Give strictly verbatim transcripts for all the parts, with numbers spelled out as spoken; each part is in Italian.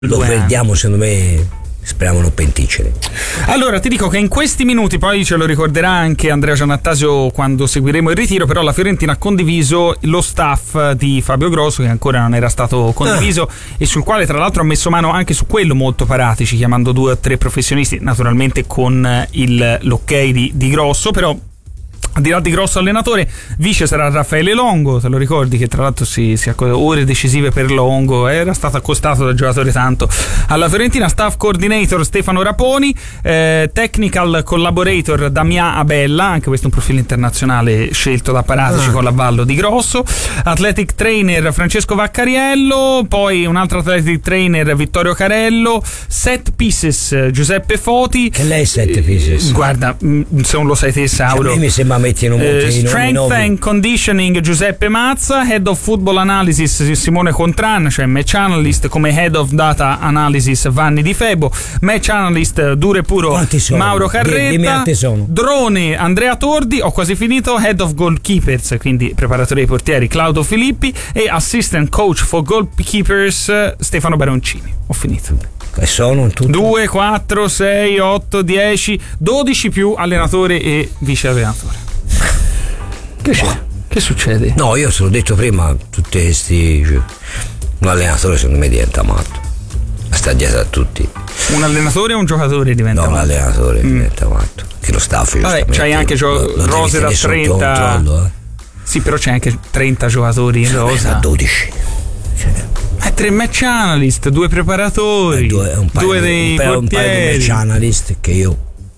Lo perdiamo, secondo me. Speriamo non penticene. Allora ti dico che in questi minuti, poi ce lo ricorderà anche Andrea Giannattasio quando seguiremo il ritiro, però la Fiorentina ha condiviso lo staff di Fabio Grosso, che ancora non era stato condiviso, ah. e sul quale tra l'altro ha messo mano anche su quello molto Paratici, chiamando due o tre professionisti, naturalmente con il, l'ok di, di Grosso. Però al di là di Grosso allenatore, vice sarà Raffaele Longo, te lo ricordi che tra l'altro si, si acc- ore decisive per Longo, era stato accostato dal giocatore tanto alla Fiorentina. Staff coordinator Stefano Raponi, eh, technical collaborator Damià Abella, anche questo un profilo internazionale scelto da Paratici ah. con l'avvallo di Grosso. Athletic trainer Francesco Vaccariello, poi un altro athletic trainer Vittorio Carello. Set pieces Giuseppe Foti. Che lei set pieces? Eh, guarda, se non lo sai te, Sauro, cioè, mi sembra metti in un Uh, strength nomi, nomi. and conditioning Giuseppe Mazza, head of football analysis Simone Contran, cioè match analyst, come head of data analysis Vanni Di Febo, match analyst duro e puro Mauro Carretta, drone Andrea Tordi, ho quasi finito, head of goalkeepers, quindi preparatore dei portieri Claudio Filippi, e assistant coach for goalkeepers Stefano Baroncini. Ho finito. E sono in tutto due, quattro, sei, otto, dieci, dodici più allenatore e vice allenatore. Che c'è? Che succede? No, io te l'ho detto prima, tutti questi, cioè, un allenatore secondo me diventa matto, sta dietro a tutti. Un allenatore o un giocatore diventa no, matto? No, un allenatore mm. diventa matto, che lo staff vabbè, c'hai anche gio- lo, lo rose da trenta eh. Sì, però c'è anche trenta giocatori in rosa, da dodici, cioè. Eh, tre match analyst, due preparatori, eh, due, un paio, due dei un paio, portieri, un paio di match analyst che io.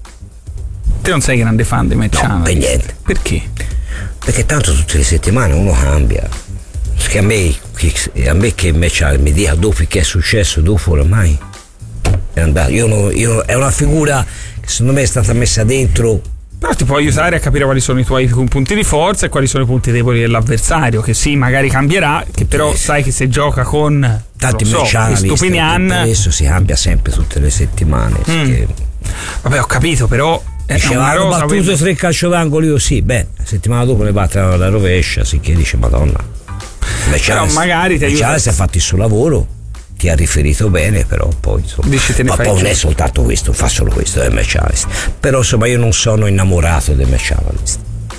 Te non sei grande fan di match no, analyst? Per niente. Perché? Perché tanto tutte le settimane uno cambia. Perché a me, a me che match analyst mi dica dopo che è successo, dopo ormai è andato. Io, non, io è una figura che secondo me è stata messa dentro. Però ti può aiutare a capire quali sono i tuoi punti di forza e quali sono i punti deboli dell'avversario, che sì, magari cambierà, che però sai che se gioca con tanti so, Stupinian adesso si cambia sempre tutte le settimane. Mm. Perché... Vabbè, ho capito, però dicevano battuto per... tre calcio d'angolo, io sì, beh, la settimana dopo ne batte la rovescia, sì, che dice Madonna. Però magari ti aiuta. Si è fatto il suo lavoro, ti ha riferito bene, però poi insomma, dici, te ne ma fai poi non è soltanto questo, fa solo questo del match analyst. Però insomma io non sono innamorato del match analyst.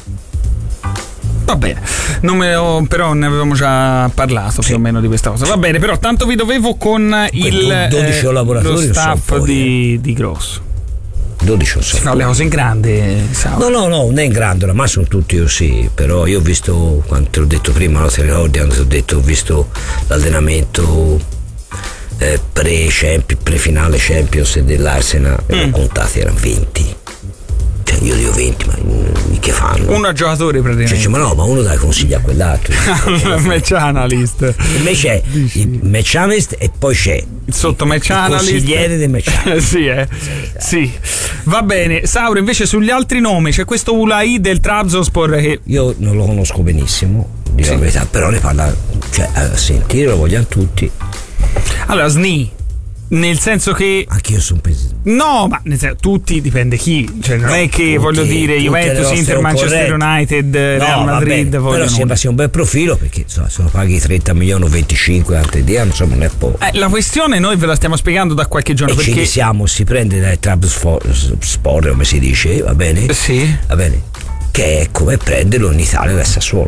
Va bene, non me lo, però ne avevamo già parlato sì. più o meno di questa cosa. Va bene, però tanto vi dovevo con il dodici eh, lo staff so di, di Grosso. dodici so. Si fa le cose in grande, no no no, non è in grande, ma sono tutti così. Però io ho visto, quando te l'ho detto prima, no, ti ricordi quando ti ho detto, ho visto l'allenamento eh, pre-champions, pre-finale Champions dell'Arsenal, mm. e ho contati, erano venti. Cioè io dico venti, ma che fanno? Uno giocatore praticamente. Cioè, ma no, ma uno dà consigli a quell'altro. Match analyst. Invece c'è il match analyst e poi c'è il sotto match il analyst, consigliere del match analyst. sì, eh. sì, va bene. Sauro, invece sugli altri nomi c'è questo Ulai del Trabzonspor che io non lo conosco benissimo, dico sì. la verità, però ne parla, cioè a sentire lo vogliamo tutti. Allora, S N I, nel senso che anch'io sono preso. No, ma nel senso, tutti dipende chi, cioè non no, è che tutti, voglio dire Juventus, Inter, Manchester United, no, Real Madrid, vabbè, però sembra sia un bel profilo, perché insomma, se lo paghi trenta milioni o venticinque altri dia, insomma non è poco. Eh, la questione noi ve la stiamo spiegando da qualche giorno, e perché ci siamo, si prende dai Trabzonspor, come si dice, va bene? Sì. Va bene. Che è come prenderlo in Italia da Sassuolo.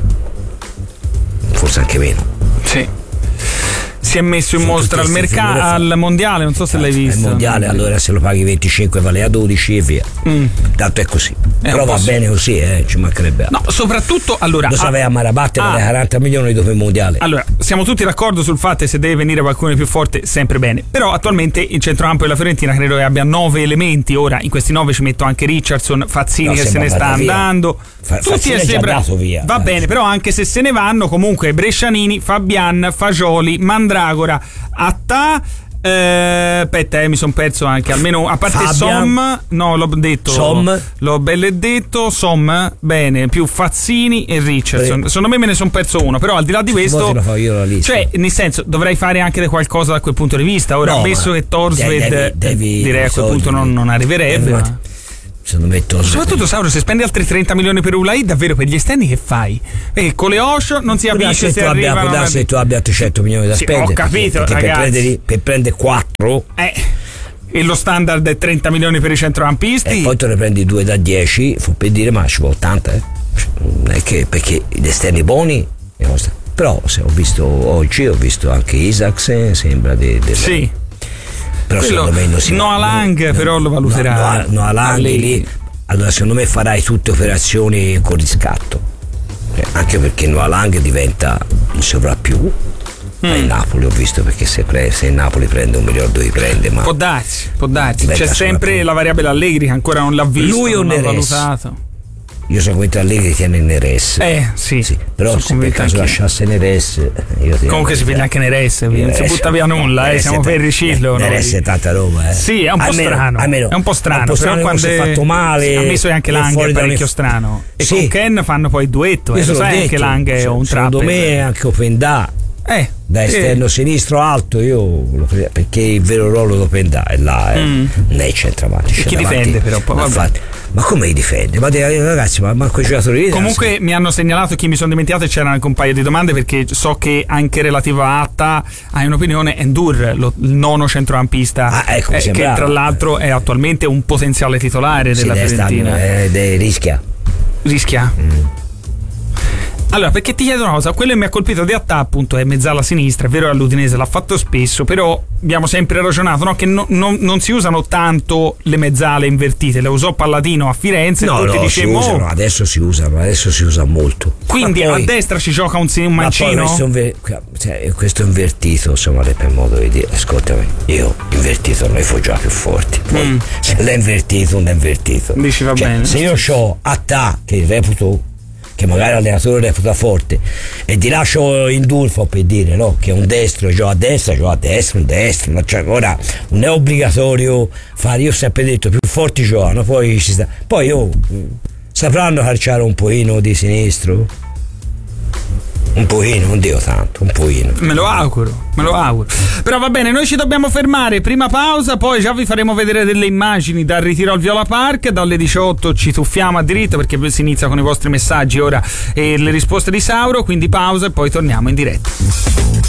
Forse anche meno. Sì. Si è messo in sono mostra al mercato, al mondiale, non so se l'hai visto. Il mondiale, allora se lo paghi venticinque vale a dodici e via. Mm. Tanto è così. È però va bene così, eh, ci mancherebbe. No, soprattutto allora. Lo sapeva a Marabatte, vale ah, quaranta milioni dopo il mondiale. Allora, siamo tutti d'accordo sul fatto che se deve venire qualcuno di più forte, sempre bene. Però attualmente il centrocampo della Fiorentina credo che abbia nove elementi. Ora in questi nove ci metto anche Richardson, Fazzini no, che se ne sta via. andando. Fa, tutti è sembra... via. Va eh. bene, però anche se se ne vanno, comunque Brescianini, Fabian, Fagioli, Mandragora, Attà, eh, aspetta, eh, mi sono perso anche almeno a parte Fabian, Som, no, l'ho detto, Som. l'ho belle detto, Som, bene, più Fazzini e Richardson. Beh. Secondo me me ne sono perso uno, però al di là di questo, cioè, nel senso, dovrei fare anche qualcosa da quel punto di vista. Ora, no, ammesso che Torsved direi a quel punto non, non arriverebbe. Ma... secondo me tolse. Soprattutto Sauro, se spendi altri trenta milioni per Ulai, davvero per gli esterni che fai? E con le Osho non si capisce se arrivano. Può darsi che tu abbia trecento milioni da sì, spendere. Ho capito, perché, perché ragazzi. per prendere, per prendere quattro eh e lo standard è trenta milioni per i centrocampisti. E poi te ne prendi due da dieci, fu per dire, ma ci vuole ottanta, eh. Non è che perché gli esterni buoni. Però se ho visto oggi, ho visto anche Isaac, sembra di. De, sì. Però quello, secondo me non si Noah Lang no, però lo valuterà. No, Noah Lang lì. Allora secondo me farai tutte operazioni con riscatto. Eh, anche perché Noah Lang diventa in sovrappiù. Mm. In Napoli ho visto, perché se, pre, se in Napoli prende un miliardo li prende, ma può darsi, può darsi. C'è sempre la variabile Allegri che ancora non l'ha visto, lui o non l'ha Neres? valutato. Io sono convinto Allegri tiene Neres. Eh sì, sì. Però se per caso lasciasse Neres, io comunque si piglia anche Neres, non si butta via nulla, eh, siamo per riciclo. Neres è tanta roba, eh. Sì, è un po' almeno, strano. Almeno, è un po' strano, un po' strano, però quando è fatto male. Sì, ammesso che anche Lang è parecchio strano. E sì. con Ken fanno poi il duetto, eh, lo sai detto, anche Lang è un trapper. Secondo me anche Openda. Eh, da esterno eh. sinistro alto, io lo credo, perché il vero ruolo lo Openda è là, eh. mm. Nei centravanti. E chi davanti, difende però poi, ma, fatti, ma come li difende? Ma ragazzi, ma manco i giocatori lì. Comunque ragazzi. Mi hanno segnalato che mi sono dimenticato e c'erano anche un paio di domande, perché so che anche relativa a Atta hai un'opinione. Endur, lo, il nono centrocampista, ah, ecco, eh, che tra l'altro è attualmente un potenziale titolare sì, della Fiorentina. Stanno, eh, de, rischia. Rischia? Mm. Allora, perché ti chiedo una cosa, quello che mi ha colpito di Atta appunto è mezzala sinistra, è vero, all'Udinese l'ha fatto spesso, però abbiamo sempre ragionato, no, che no, no, non si usano tanto le mezzale invertite, le usò Palladino a Firenze, no, tutti no, dicevamo, si usano, adesso si usano, adesso si usa molto. Quindi poi, a destra ci gioca un, un mancino? Questo, inver- cioè, questo invertito, insomma, per modo di dire, ascoltami, io invertito noi fu già più forti, poi mm. se l'è invertito non è invertito. Dici va cioè, bene. Se io ho Atta, che reputo che magari l'allenatore reputa forte, e ti lascio in Durfo per dire, no, che un destro gioca a destra, gioca a destra, un destro, no? Cioè, ora non è obbligatorio fare, io ho sempre detto più forti giocano, poi ci sta, poi oh, sapranno calciare un pochino di sinistro, un pochino, non dico tanto, un pochino. Me lo auguro, me lo auguro. Però va bene, noi ci dobbiamo fermare, prima pausa, poi già vi faremo vedere delle immagini dal ritiro al Viola Park, dalle diciotto ci tuffiamo a diritto perché si inizia con i vostri messaggi ora e le risposte di Sauro, quindi pausa e poi torniamo in diretta.